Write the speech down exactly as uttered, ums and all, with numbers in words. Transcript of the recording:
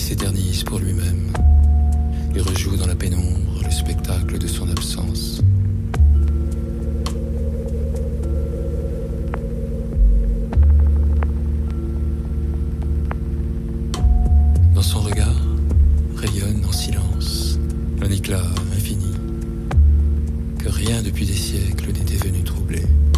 s'éternise pour lui-même. Il rejoue dans la pénombre le spectacle de son absence. Dans son regard rayonne en silence un éclat infini que rien depuis des siècles n'était venu troubler.